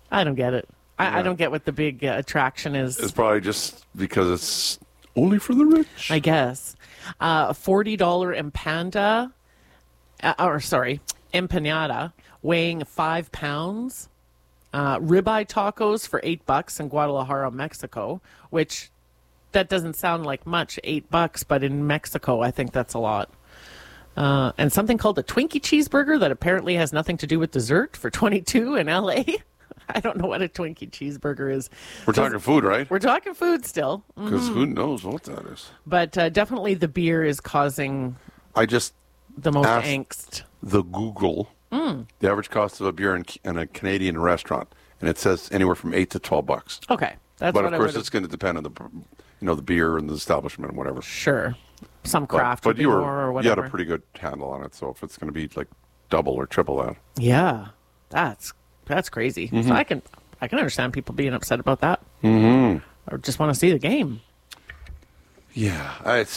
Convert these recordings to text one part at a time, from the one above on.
I don't get it. I Yeah. don't get what the big attraction is. It's probably just because it's only for the rich. I guess. $40 Impanda, empanada, weighing 5 pounds. Ribeye tacos for $8 in Guadalajara, Mexico, which that doesn't sound like much, $8, but in Mexico, I think that's a lot. And something called a Twinkie cheeseburger that apparently has nothing to do with dessert for 22 in LA. I don't know what a Twinkie cheeseburger is. We're talking food, right? We're talking food still, Because who knows what that is? but definitely the beer is causing I just the most Ask- angst. the Google the average cost of a beer in a Canadian restaurant, and it says anywhere from $8 to $12. Okay, that's But what of course, I it's going to depend on the beer and the establishment and whatever. sure. Some craft, But would be you more or you whatever. had a pretty good handle on it. So if it's going to be like double or triple that, Yeah, that's crazy. Mm-hmm. So I can understand people being upset about that, or just want to see the game. yeah,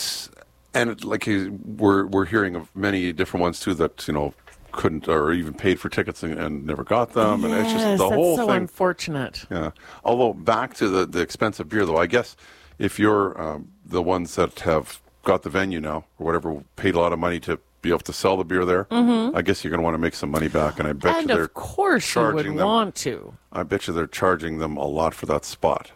we're hearing of many different ones too that couldn't or even paid for tickets and never got them, and it's just Yes, the that's whole so thing. unfortunate. Yeah. Although back to the expensive beer, though, I guess if you're the ones that have got the venue now or whatever, paid a lot of money to be able to sell the beer there, I guess you're going to want to make some money back. And I bet And you they're of course you would charging them. want to. I bet you they're charging them a lot for that spot.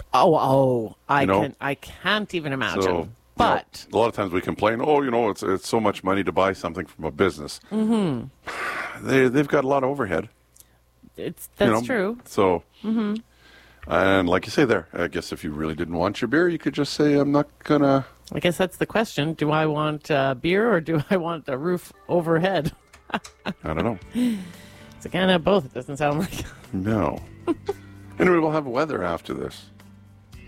I can't even imagine. So, but a lot of times we complain, it's so much money to buy something from a business. Mm-hmm. They've got a lot of overhead. that's true. So, and like you say there, I guess if you really didn't want your beer, you could just say, I'm not going to. I guess that's the question. Do I want beer or do I want a roof overhead? I don't know. It's kind of both. It doesn't sound like. No. Anyway, we'll have weather after this.